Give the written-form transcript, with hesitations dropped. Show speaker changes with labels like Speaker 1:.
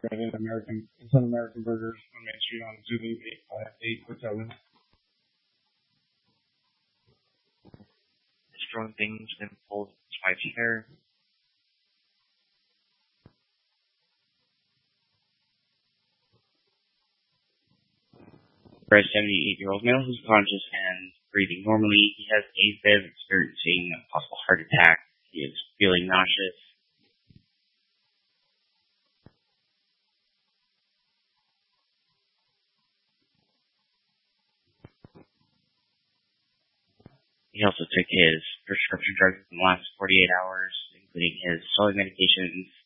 Speaker 1: at Sun American Burgers on Main Street on Zulu 857.
Speaker 2: Destroying things and pulls his wife's hair. For a 78-year-old male who's conscious and breathing normally, he has AFib, experiencing a possible heart attack. He is feeling nauseous. He also took his prescription drugs in the last 48 hours, including his swelling medications